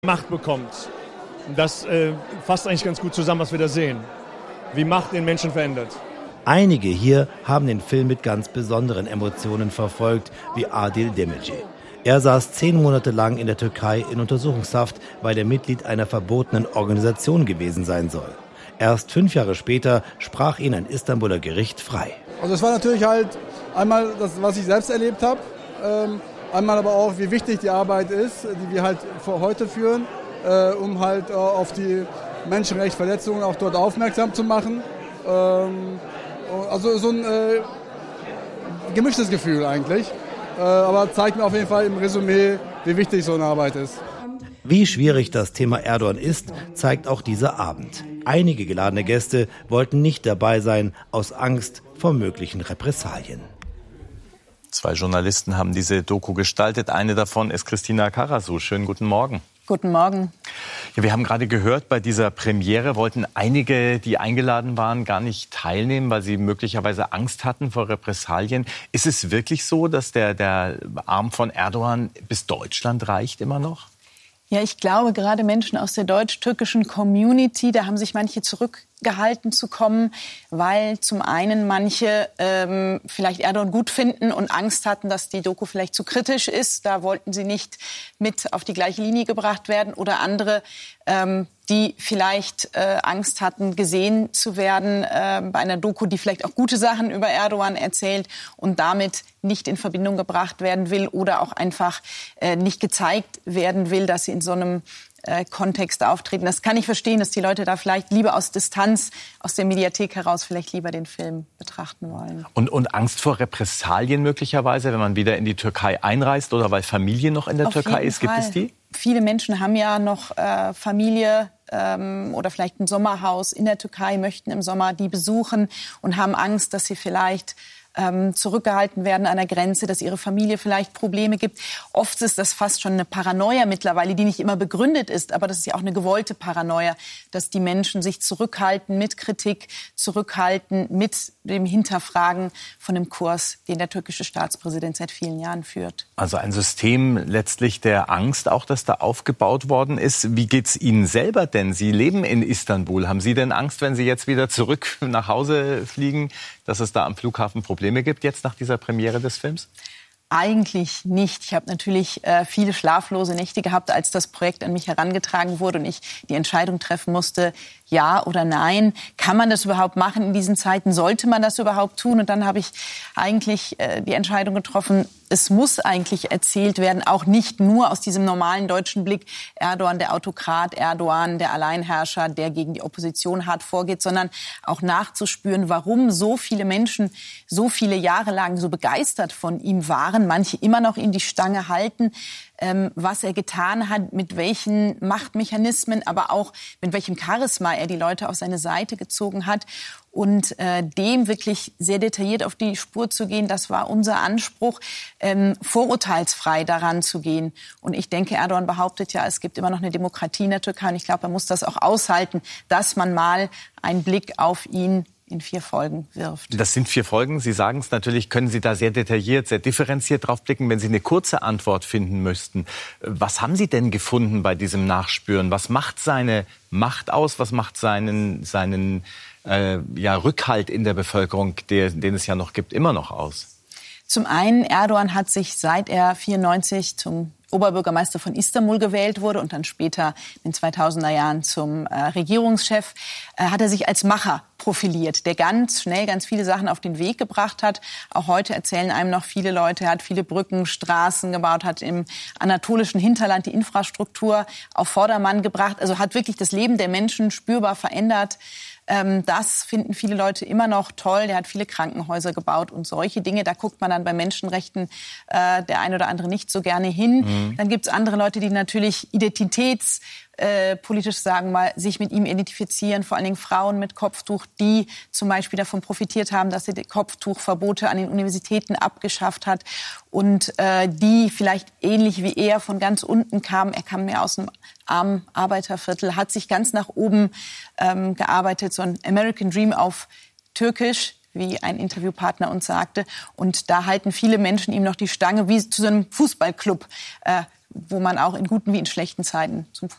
Macht bekommt. Das fasst eigentlich ganz gut zusammen, was wir da sehen. Wie Macht den Menschen verändert. Einige hier haben den Film mit ganz besonderen Emotionen verfolgt, wie Adil Demirci. Er saß 10 Monate lang in der Türkei in Untersuchungshaft, weil er Mitglied einer verbotenen Organisation gewesen sein soll. Erst 5 Jahre später sprach ihn ein Istanbuler Gericht frei. Also es war natürlich halt einmal das, was ich selbst erlebt habe, einmal aber auch, wie wichtig die Arbeit ist, die wir halt heute führen, um halt auf die Menschenrechtsverletzungen auch dort aufmerksam zu machen. Also so ein gemischtes Gefühl eigentlich, aber zeigt mir auf jeden Fall im Resümee, wie wichtig so eine Arbeit ist. Wie schwierig das Thema Erdogan ist, zeigt auch dieser Abend. Einige geladene Gäste wollten nicht dabei sein, aus Angst vor möglichen Repressalien. 2 Journalisten haben diese Doku gestaltet. Eine davon ist Christina Karasu. Schönen guten Morgen. Guten Morgen. Ja, wir haben gerade gehört, bei dieser Premiere wollten einige, die eingeladen waren, gar nicht teilnehmen, weil sie möglicherweise Angst hatten vor Repressalien. Ist es wirklich so, dass der Arm von Erdogan bis Deutschland reicht immer noch? Ja, ich glaube, gerade Menschen aus der deutsch-türkischen Community, da haben sich manche zurückgehalten zu kommen, weil zum einen manche vielleicht Erdogan gut finden und Angst hatten, dass die Doku vielleicht zu kritisch ist. Da wollten sie nicht mit auf die gleiche Linie gebracht werden. Oder andere, die vielleicht Angst hatten, gesehen zu werden bei einer Doku, die vielleicht auch gute Sachen über Erdogan erzählt und damit nicht in Verbindung gebracht werden will oder auch einfach nicht gezeigt werden will, dass sie in so einem Kontext auftreten. Das kann ich verstehen, dass die Leute da vielleicht lieber aus Distanz, aus der Mediathek heraus vielleicht lieber den Film betrachten wollen. Und Angst vor Repressalien möglicherweise, wenn man wieder in die Türkei einreist oder weil Familie noch in der Türkei ist, gibt es die? Viele Menschen haben ja noch Familie oder vielleicht ein Sommerhaus in der Türkei, möchten im Sommer die besuchen und haben Angst, dass sie vielleicht zurückgehalten werden an der Grenze, dass ihre Familie vielleicht Probleme gibt. Oft ist das fast schon eine Paranoia mittlerweile, die nicht immer begründet ist, aber das ist ja auch eine gewollte Paranoia, dass die Menschen sich zurückhalten mit Kritik, zurückhalten mit dem Hinterfragen von dem Kurs, den der türkische Staatspräsident seit vielen Jahren führt. Also ein System letztlich der Angst, auch das da aufgebaut worden ist. Wie geht's Ihnen selber denn? Sie leben in Istanbul. Haben Sie denn Angst, wenn Sie jetzt wieder zurück nach Hause fliegen, dass es da am Flughafen Probleme gibt jetzt nach dieser Premiere des Films? Eigentlich nicht. Ich habe natürlich viele schlaflose Nächte gehabt, als das Projekt an mich herangetragen wurde und ich die Entscheidung treffen musste, ja oder nein. Kann man das überhaupt machen in diesen Zeiten? Sollte man das überhaupt tun? Und dann habe ich eigentlich die Entscheidung getroffen, es muss eigentlich erzählt werden, auch nicht nur aus diesem normalen deutschen Blick, Erdogan der Autokrat, Erdogan der Alleinherrscher, der gegen die Opposition hart vorgeht, sondern auch nachzuspüren, warum so viele Menschen so viele Jahre lang so begeistert von ihm waren, manche immer noch ihm die Stange halten, was er getan hat, mit welchen Machtmechanismen, aber auch mit welchem Charisma er die Leute auf seine Seite gezogen hat. Und dem wirklich sehr detailliert auf die Spur zu gehen, das war unser Anspruch, vorurteilsfrei daran zu gehen. Und ich denke, Erdogan behauptet ja, es gibt immer noch eine Demokratie in der Türkei. Und ich glaube, er muss das auch aushalten, dass man mal einen Blick auf ihn in 4 Folgen wirft. Das sind 4 Folgen. Sie sagen es natürlich, können Sie da sehr detailliert, sehr differenziert drauf blicken, wenn Sie eine kurze Antwort finden müssten. Was haben Sie denn gefunden bei diesem Nachspüren? Was macht seine Macht aus? Was macht seinen Rückhalt in der Bevölkerung, den es ja noch gibt, immer noch aus? Zum einen, Erdogan hat sich, seit er 1994 zum Oberbürgermeister von Istanbul gewählt wurde und dann später in den 2000er Jahren zum Regierungschef, hat er sich als Macher profiliert, der ganz schnell ganz viele Sachen auf den Weg gebracht hat. Auch heute erzählen einem noch viele Leute, er hat viele Brücken, Straßen gebaut, hat im anatolischen Hinterland die Infrastruktur auf Vordermann gebracht, also hat wirklich das Leben der Menschen spürbar verändert. Das finden viele Leute immer noch toll. Der hat viele Krankenhäuser gebaut und solche Dinge. Da guckt man dann bei Menschenrechten der ein oder andere nicht so gerne hin. Dann gibt's andere Leute, die natürlich politisch sagen mal, sich mit ihm identifizieren, vor allen Dingen Frauen mit Kopftuch, die zum Beispiel davon profitiert haben, dass er die Kopftuchverbote an den Universitäten abgeschafft hat und die vielleicht ähnlich wie er von ganz unten kamen. Er kam mehr aus einem armen Arbeiterviertel, hat sich ganz nach oben gearbeitet, so ein American Dream auf Türkisch, wie ein Interviewpartner uns sagte. Und da halten viele Menschen ihm noch die Stange, wie zu so einem Fußballclub, wo man auch in guten wie in schlechten Zeiten zum